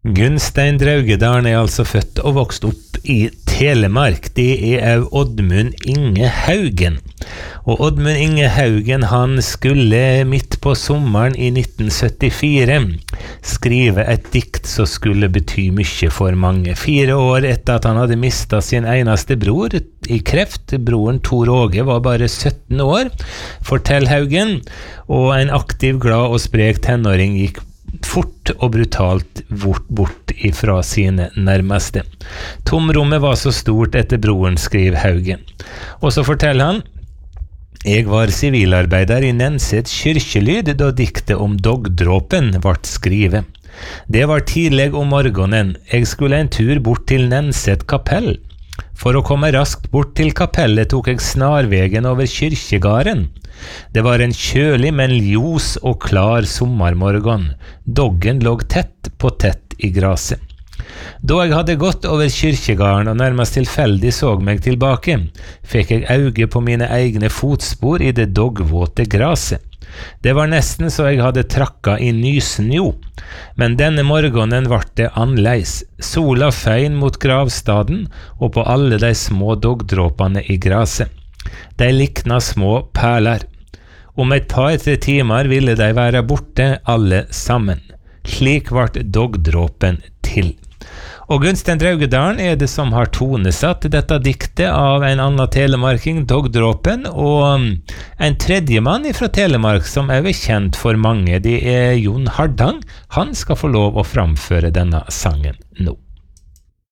Gunstein Draugedalen altså født og vokst opp i Telemark. Det av Oddmund Inge Haugen. Og Oddmund Inge Haugen han skulle midt på sommeren i 1974 skrive et dikt som skulle bety mye for mange. 4 år etter at han hadde mistet sin eneste bror i kreft. Broren Tor Åge var bare 17 år, forteller Haugen, og en aktiv, glad og sprek tenåring gikk fort og brutalt bort ifra sine nærmeste. Tomrommet var så stort etter broren, skriver Haugen. Og så forteller han: Jeg var sivilarbeider i Nenset kyrkjelyd da diktet om dogdråpen ble skrivet. Det var tidlig om morgenen. Jeg skulle en tur bort til Nenset kapell. For å komme raskt bort til kapellet tok jeg snarvegen over kyrkjegarden. Det var en kjølig, men ljos og klar sommermorgen. Doggen lå tett på tett i graset. Da jeg hadde gått over kyrkjegarden og nærmest tilfeldig så meg tilbake, fikk jeg auge på mine egne fotspor i det doggvåte graset. Det var nesten så jeg hadde trakka i nysnjo. Men denne morgenen ble det annerledes. Sola fein mot gravstaden og på alle de små doggdråpene i graset. De likna små perler. Om et par-tre timer ville de være borte alle sammen. Slik ble doggdråpen til. Og Gunstein Draugedalen det som har tonesatt dette diktet av en annen telemarking, Dogdråpen, og en tredjemann fra Telemark som kjent for mange, det Jon Hardang. Han skal få lov å framføre denne sangen nå.